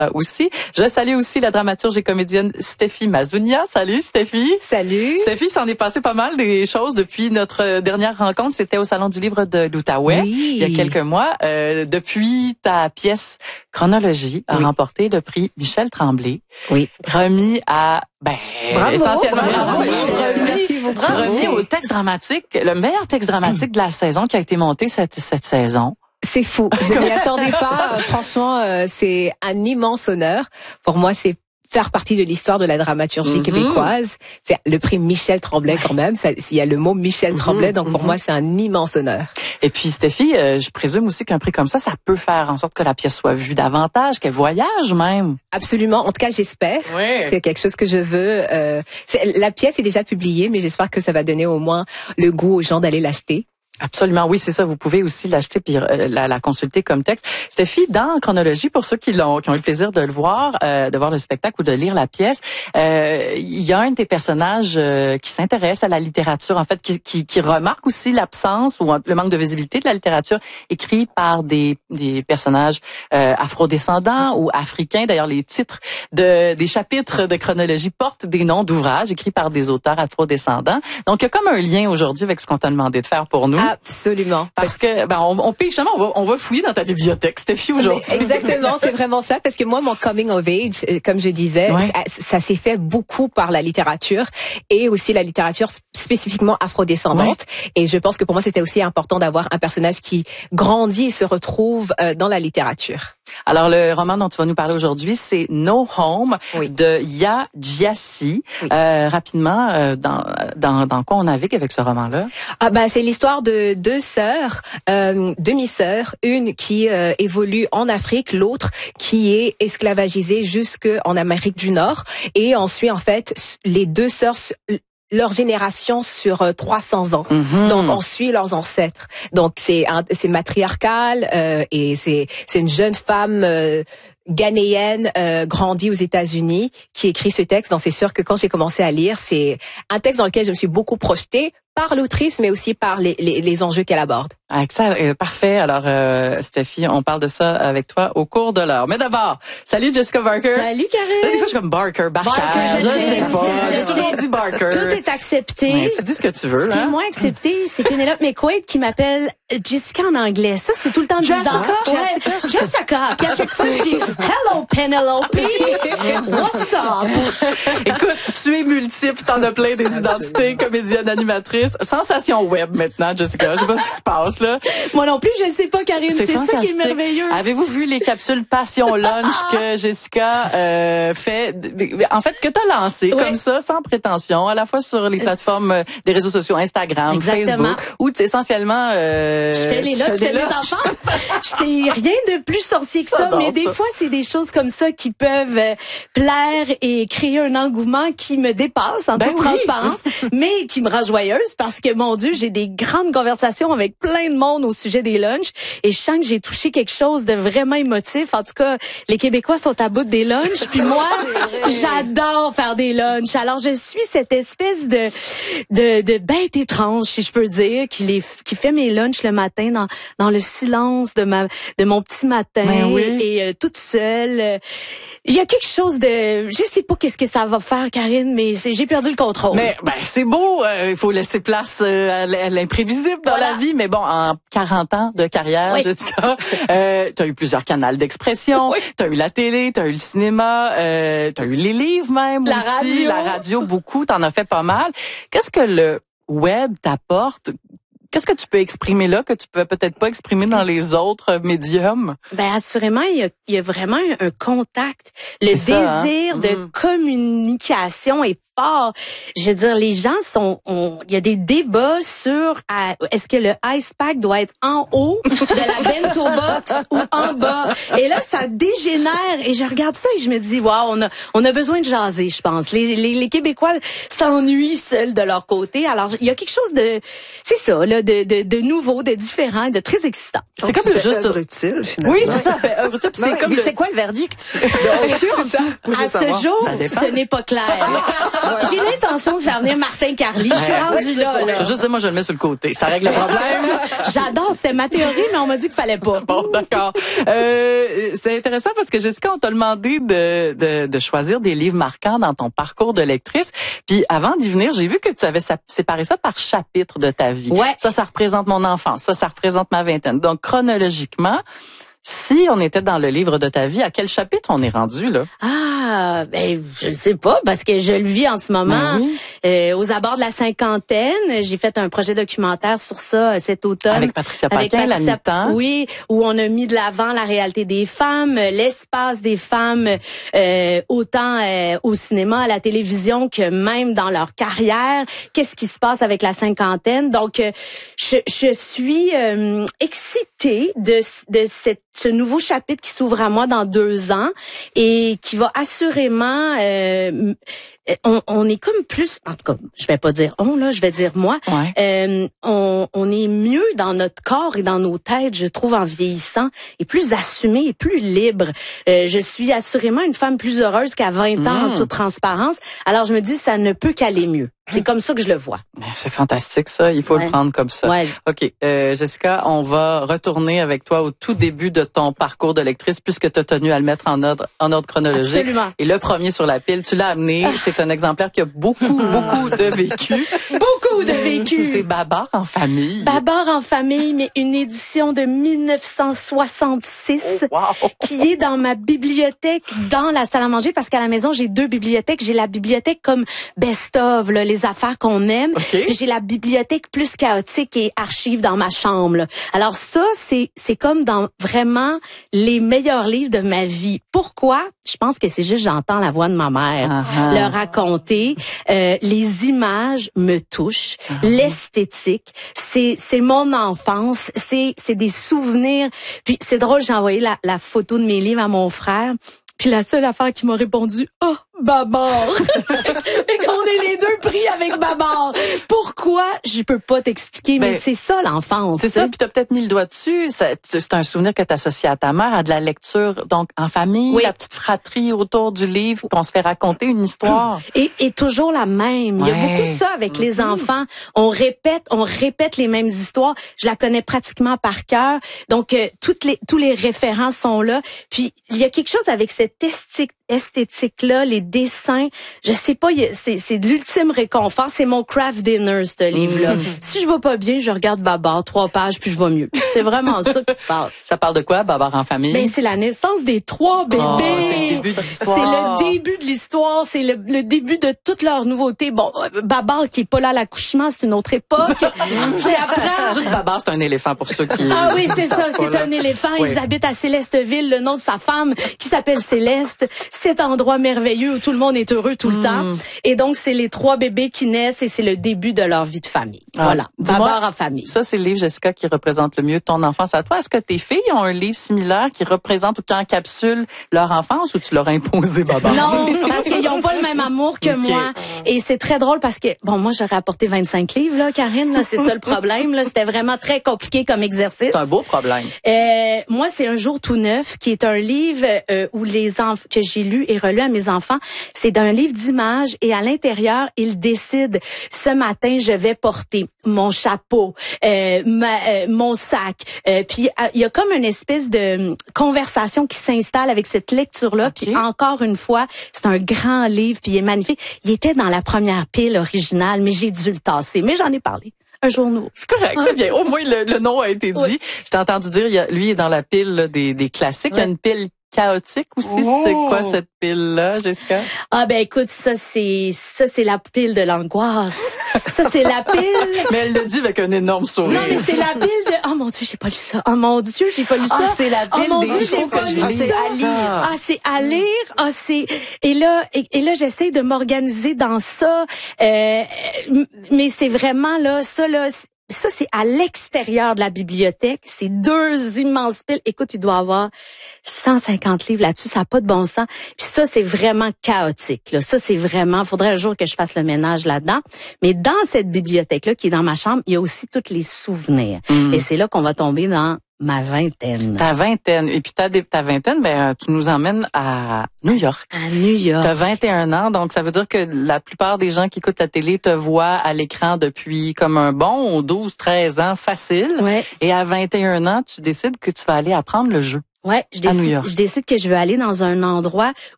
aussi. Je salue aussi la dramaturge et comédienne Stéphie Mazounia. Salut Stéphie. Salut. Stéphie, s'en est passé pas mal des choses depuis notre dernière rencontre. C'était au Salon du livre de l'Outaouais, il y a quelques mois. Depuis, ta pièce Chronologie a remporté le prix Michel Tremblay. Oui. Remis à, essentiellement, merci beaucoup. Remis au texte dramatique, le meilleur texte dramatique de la saison qui a été monté cette saison. C'est fou. Je m'y attendais pas. Franchement, c'est un immense honneur. Pour moi, c'est faire partie de l'histoire de la dramaturgie québécoise. C'est le prix Michel Tremblay quand même. Il y a le mot Michel Tremblay, donc pour moi, c'est un immense honneur. Et puis, Stéphie, je présume aussi qu'un prix comme ça peut faire en sorte que la pièce soit vue davantage, qu'elle voyage même. Absolument. En tout cas, j'espère. Oui. C'est quelque chose que je veux. La pièce est déjà publiée, mais j'espère que ça va donner au moins le goût aux gens d'aller l'acheter. Absolument, oui, c'est ça. Vous pouvez aussi l'acheter puis la consulter comme texte. Stéphie, dans Chronologie, pour ceux qui ont eu le plaisir de le voir, de voir le spectacle ou de lire la pièce, il y a un de tes personnages qui s'intéresse à la littérature, en fait, qui remarque aussi l'absence ou le manque de visibilité de la littérature écrite par des personnages afrodescendants ou africains. D'ailleurs, les titres des chapitres de Chronologie portent des noms d'ouvrages écrits par des auteurs afrodescendants. Donc, il y a comme un lien aujourd'hui avec ce qu'on t'a demandé de faire pour nous. Absolument. Parce que on peut justement on va fouiller dans ta bibliothèque, Stéphie, aujourd'hui. Exactement, c'est vraiment ça, parce que moi, mon coming of age, comme je disais, ça s'est fait beaucoup par la littérature et aussi la littérature spécifiquement afrodescendante. Et je pense que pour moi, c'était aussi important d'avoir un personnage qui grandit et se retrouve dans la littérature. Alors, le roman dont tu vas nous parler aujourd'hui, c'est No Home de Yaa Gyasi. Rapidement, dans quoi on navigue avec ce roman-là? C'est l'histoire de deux sœurs, demi-sœurs, une qui évolue en Afrique, l'autre qui est esclavagisée jusqu'en Amérique du Nord. Et on suit en fait les deux sœurs, leur génération sur 300 ans. Donc on suit leurs ancêtres. Donc c'est matriarcal et c'est une jeune femme ghanéenne grandie aux États-Unis qui écrit ce texte. Donc c'est sûr que quand j'ai commencé à lire, c'est un texte dans lequel je me suis beaucoup projetée par l'autrice, mais aussi par les enjeux qu'elle aborde. Excellent, parfait. Alors, Stéphie, on parle de ça avec toi au cours de l'heure. Mais d'abord, salut Jessica Barker. Salut Karine. Des fois, je suis comme Barker, je sais pas. J'ai toujours dit Barker. Tout est accepté. Ouais, tu dis ce que tu veux. Ce qui est moins accepté, c'est Penelope McQuaid qui m'appelle Jessica en anglais. Ça, c'est tout le temps bizarre. Jessica. Puis à chaque fois, je dis Hello Penelope. What's up? Écoute, tu es multiple, t'en as plein des identités, comédienne, animatrice. Sensation web maintenant, Jessica. Je sais pas ce qui se passe, là. Moi non plus, je sais pas, Karine. C'est ça qui est merveilleux. Avez-vous vu les capsules Passion Lunch que Jessica fait? En fait, que t'as lancé comme ça, sans prétention, à la fois sur les plateformes des réseaux sociaux, Instagram, Facebook, où essentiellement, je fais les lunchs de mes enfants. C'est rien de plus sorcier que ça, mais des fois, c'est des choses comme ça qui peuvent plaire et créer un engouement qui me dépasse en toute transparence, mais qui me rend joyeuse parce que, mon Dieu, j'ai des grandes conversations avec plein de monde au sujet des lunchs et je sens que j'ai touché quelque chose de vraiment émotif. En tout cas, les Québécois sont à bout des lunchs, puis moi, j'adore faire des lunchs. Alors, je suis cette espèce de bête étrange, si je peux dire, qui fait mes lunchs le matin dans le silence de mon petit matin et toute seule. Il y a quelque chose de... Je sais pas qu'est-ce que ça va faire, Karine, mais j'ai perdu le contrôle. Mais c'est beau, il faut laisser place à l'imprévisible dans la vie. Mais bon, en 40 ans de carrière, Jessica, t'as eu plusieurs canaux d'expression, t'as eu la télé, t'as eu le cinéma, t'as eu les livres même aussi, la radio, beaucoup, t'en as fait pas mal. Qu'est-ce que le web t'apporte? Qu'est-ce que tu peux exprimer là que tu peux peut-être pas exprimer dans les autres médiums? Assurément, il y a vraiment un contact. Le désir de communication est fort. Je veux dire, les gens il y a des débats sur est-ce que le ice pack doit être en haut de la bento box ou en bas. Et là, ça dégénère. Et je regarde ça et je me dis, wow, on a besoin de jaser, je pense. Les Québécois s'ennuient seuls de leur côté. Alors, il y a quelque chose de, c'est ça, là, là, de nouveau, de différent, de très excitant. C'est comme juste œuvre utile, finalement. Oui, c'est ça, fait œuvre utile. C'est comme c'est quoi le verdict? À ce jour, ce n'est pas clair. J'ai l'intention de faire venir Martin Carly. Je suis rendue là. Je veux juste dire, moi, je le mets sur le côté. Ça règle le problème. J'adore. C'était ma théorie, mais on m'a dit qu'il fallait pas. Bon, d'accord. C'est intéressant parce que Jessica, on t'a demandé de choisir des livres marquants dans ton parcours de lectrice. Puis avant d'y venir, j'ai vu que tu avais séparé ça par chapitre de ta vie. Ouais. Ça représente mon enfance. Ça représente ma vingtaine. Donc, chronologiquement, si on était dans le livre de ta vie, à quel chapitre on est rendu, là? Ah, ben, je ne sais pas, parce que je le vis en ce moment. Aux abords de la cinquantaine. J'ai fait un projet documentaire sur ça cet automne. Avec Patricia Paquin, la mi-temps. Oui, où on a mis de l'avant la réalité des femmes, l'espace des femmes, autant au cinéma, à la télévision, que même dans leur carrière. Qu'est-ce qui se passe avec la cinquantaine? Donc, je suis excitée de ce nouveau chapitre qui s'ouvre à moi dans 2 ans et qui va assurément on est comme plus, en tout cas, je vais pas dire on, là, je vais dire moi. Ouais. On est mieux dans notre corps et dans nos têtes, je trouve, en vieillissant, et plus assumé et plus libre. Je suis assurément une femme plus heureuse qu'à 20 ans, en toute transparence. Alors je me dis, ça ne peut qu'aller mieux. C'est comme ça que je le vois. C'est fantastique, ça. Il faut le prendre comme ça. Ouais. OK. Jessica, on va retourner avec toi au tout début de ton parcours de lectrice, puisque tu as tenu à le mettre en ordre chronologique. Absolument. Et le premier sur la pile, tu l'as amené. C'est un exemplaire qui a beaucoup de vécu. Beaucoup de vécu. C'est Babar en famille. Babar en famille, mais une édition de 1966 qui est dans ma bibliothèque dans la salle à manger, parce qu'à la maison, j'ai 2 bibliothèques. J'ai la bibliothèque comme best-of, là, les affaires qu'on aime. Okay. Puis j'ai la bibliothèque plus chaotique et archives dans ma chambre, là. Alors ça, c'est comme dans vraiment les meilleurs livres de ma vie. Pourquoi? Je pense que c'est juste j'entends la voix de ma mère le raconter. Les images me touchent. L'esthétique, c'est mon enfance. C'est des souvenirs. Puis c'est drôle, j'ai envoyé la photo de mes livres à mon frère. Puis la seule affaire qui m'a répondu, oh, Babar. Et qu'on est les 2 pris avec Babar. Pourquoi? Je peux pas t'expliquer, mais c'est ça l'enfance. C'est ça, puis t'as peut-être mis le doigt dessus. C'est un souvenir que t'associes à ta mère, à de la lecture, donc en famille, la petite fratrie autour du livre, puis on se fait raconter une histoire. Et toujours la même. Il y a beaucoup ça avec les enfants. On répète les mêmes histoires. Je la connais pratiquement par cœur. Donc, tous les références sont là. Puis, il y a quelque chose avec cette esthétique-là, les dessins. Je sais pas, c'est de l'ultime réconfort. C'est mon craft dinner, ce livre-là. Si je vais pas bien, je regarde Babar, 3 pages, puis je vais mieux. C'est vraiment ça qui se passe. Ça parle de quoi, Babar en famille? Ben, c'est la naissance des 3 bébés. C'est le début de l'histoire. C'est le début de l'histoire. C'est le début de toute leur nouveauté. Bon, Babar qui est pas là à l'accouchement, c'est une autre époque. J'apprends. Juste Babar, c'est un éléphant pour ceux qui... Ah oui, c'est ça. C'est un éléphant. Ils habitent à Célesteville, le nom de sa femme qui s'appelle Céleste. Cet endroit merveilleux où tout le monde est heureux tout le temps. Et donc, c'est les 3 bébés qui naissent et c'est le début de leur vie de famille. Voilà. Babar en famille. Ça, c'est le livre, Jessica, qui représente le mieux ton enfance à toi. Est-ce que tes filles ont un livre similaire qui représente ou qui encapsule leur enfance, ou tu leur as imposé, Babar? Non, parce qu'ils n'ont pas le même amour que moi. Et c'est très drôle parce que, bon, moi, j'aurais apporté 25 livres, là, Karine, là, c'est ça le problème, là. C'était vraiment très compliqué comme exercice. C'est un beau problème. Moi, c'est Un jour tout neuf, qui est un livre où que j'ai lu et relu à mes enfants. C'est d'un livre d'images et à l'intérieur, ils décident, ce matin, je vais porter mon chapeau, mon sac. Puis il y a comme une espèce de conversation qui s'installe avec cette lecture-là. Puis encore une fois, c'est un grand livre, puis il est magnifique. Il était dans la première pile originale, mais j'ai dû le tasser. Mais j'en ai parlé. Un jour nouveau. C'est correct, c'est bien. Au moins, le nom a été dit. Je t'ai entendu dire, lui est dans la pile là, des classiques. Il y a une pile chaotique aussi. C'est quoi cette pile-là, Jessica? Ah ben écoute, ça c'est la pile de l'angoisse. Ça c'est la pile. Mais elle le dit avec un énorme sourire. Non mais c'est la pile de. Oh mon Dieu, j'ai pas lu ça. Oh mon Dieu, j'ai pas lu ça. Ah c'est la pile. Oh mon Dieu, j'ai pas lu ça. C'est à lire. Ah c'est à lire. Ah c'est. Et là j'essaie de m'organiser dans ça. Mais c'est vraiment là ça là. ça, c'est à l'extérieur de la bibliothèque. C'est 2 immenses piles. Écoute, il doit y avoir 150 livres là-dessus. Ça n'a pas de bon sens. Puis ça, c'est vraiment chaotique, là. Ça, c'est vraiment, faudrait un jour que je fasse le ménage là-dedans. Mais dans cette bibliothèque-là, qui est dans ma chambre, il y a aussi tous les souvenirs. Et c'est là qu'on va tomber dans ma vingtaine. Ta vingtaine. Et puis ta vingtaine, tu nous emmènes à New York. À New York. T'as 21 ans, donc ça veut dire que la plupart des gens qui écoutent la télé te voient à l'écran depuis comme un bon 12, 13 ans facile. Ouais. Et à 21 ans, tu décides que tu vas aller apprendre le jeu. Ouais, je décide que je veux aller dans un endroit